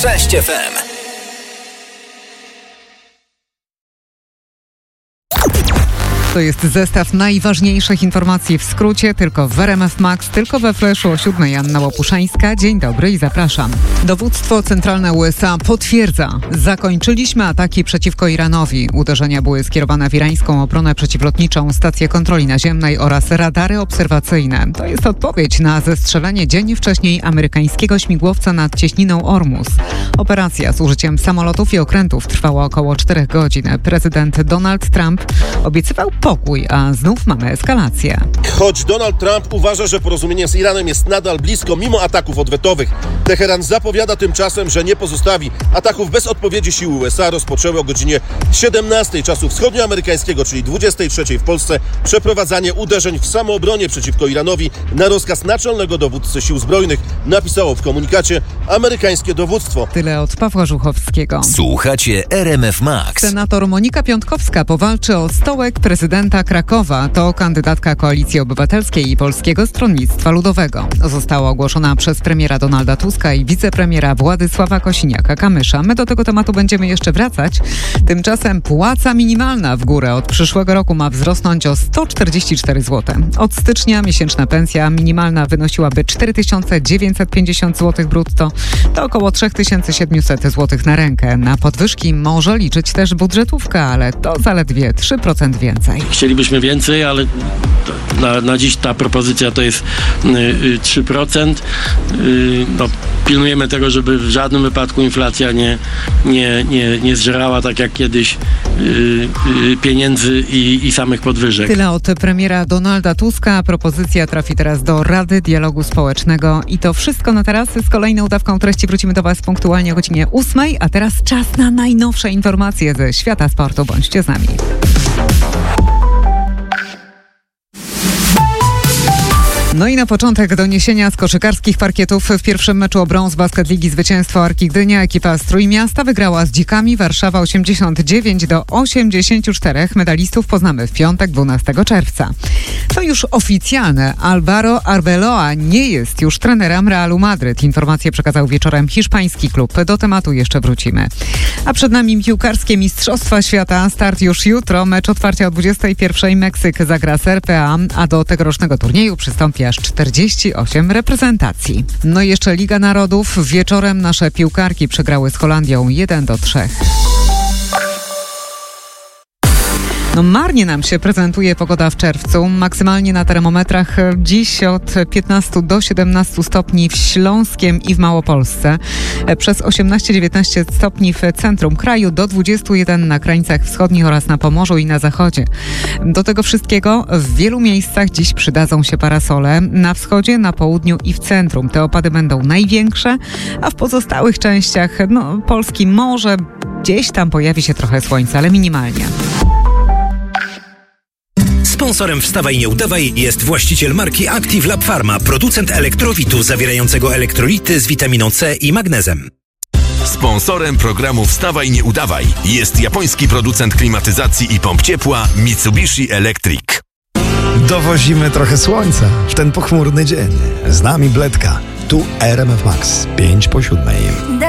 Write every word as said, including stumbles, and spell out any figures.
Cześć F M. To jest zestaw najważniejszych informacji w skrócie, tylko w R M F Max, tylko we Flashu o siódmej. Anna Łopuszańska. Dzień dobry i zapraszam. Dowództwo centralne U S A potwierdza. Zakończyliśmy ataki przeciwko Iranowi. Uderzenia były skierowane w irańską obronę przeciwlotniczą, stację kontroli naziemnej oraz radary obserwacyjne. To jest odpowiedź na zestrzelenie dzień wcześniej amerykańskiego śmigłowca nad cieśniną Ormus. Operacja z użyciem samolotów i okrętów trwała około czterech godzin. Prezydent Donald Trump obiecywał pokój, a znów mamy eskalację. Choć Donald Trump uważa, że porozumienie z Iranem jest nadal blisko, mimo ataków odwetowych, Teheran zapowiada tymczasem, że nie pozostawi. Ataków bez odpowiedzi siły U S A rozpoczęły o godzinie siedemnastej czasu wschodnioamerykańskiego, czyli dwudziestej trzeciej w Polsce, przeprowadzanie uderzeń w samoobronie przeciwko Iranowi na rozkaz naczelnego dowódcy sił zbrojnych, napisało w komunikacie amerykańskie dowództwo. Tyle od Pawła Żuchowskiego. Słuchacie R M F Max. Senator Monika Piątkowska powalczy o stołek prezydenta Krakowa. To kandydatka Koalicji Obywatelskiej i Polskiego Stronnictwa Ludowego. Została ogłoszona przez premiera Donalda Tuska i wicepremiera Władysława Kosiniaka-Kamysza. My do tego tematu będziemy jeszcze wracać. Tymczasem płaca minimalna w górę od przyszłego roku ma wzrosnąć o sto czterdzieści cztery złote. Od stycznia miesięczna pensja minimalna wynosiłaby cztery tysiące dziewięćset pięćdziesiąt złotych brutto. To około trzy tysiące siedemset złotych na rękę. Na podwyżki może liczyć też budżetówka, ale to zaledwie trzy procent więcej. Chcielibyśmy więcej, ale na, na dziś ta propozycja to jest y, trzy procent. Y, no, pilnujemy tego, żeby w żadnym wypadku inflacja nie, nie, nie, nie zżerała tak jak kiedyś y, y, pieniędzy i, i samych podwyżek. Tyle od premiera Donalda Tuska. Propozycja trafi teraz do Rady Dialogu Społecznego. I to wszystko na teraz. Z kolejną dawką treści wrócimy do Was punktualnie o godzinie ósmej. A teraz czas na najnowsze informacje ze świata sportu. Bądźcie z nami. No i na początek doniesienia z koszykarskich parkietów. W pierwszym meczu o brąz Basket Ligi zwycięstwo Arki Gdynia. Ekipa z Trójmiasta wygrała z Dzikami Warszawa osiemdziesiąt dziewięć do osiemdziesięciu czterech. Medalistów poznamy w piątek, dwunastego czerwca. To już oficjalne. Álvaro Arbeloa nie jest już trenerem Realu Madryt. Informację przekazał wieczorem hiszpański klub. Do tematu jeszcze wrócimy. A przed nami piłkarskie Mistrzostwa Świata. Start już jutro. Mecz otwarcia o dwudziestej pierwszej. Meksyk zagra z R P A, a do tegorocznego turnieju przystąpi aż czterdzieści osiem reprezentacji. No i jeszcze Liga Narodów. Wieczorem nasze piłkarki przegrały z Holandią jeden do trzech. No marnie nam się prezentuje pogoda w czerwcu. Maksymalnie na termometrach dziś od piętnastu do siedemnastu stopni w Śląskiem i w Małopolsce. Przez osiemnaście dziewiętnaście stopni w centrum kraju, do dwudziestu jeden na krańcach wschodnich oraz na Pomorzu i na zachodzie. Do tego wszystkiego w wielu miejscach dziś przydadzą się parasole. Na wschodzie, na południu i w centrum. Te opady będą największe, a w pozostałych częściach no, Polski może gdzieś tam pojawi się trochę słońca, ale minimalnie. Sponsorem Wstawaj Nie Udawaj jest właściciel marki Active Lab Pharma, producent elektrowitu zawierającego elektrolity z witaminą C i magnezem. Sponsorem programu Wstawaj Nie Udawaj jest japoński producent klimatyzacji i pomp ciepła Mitsubishi Electric. Dowozimy trochę słońca w ten pochmurny dzień. Z nami Bledka. Tu R M F Max, pięć po siódmej.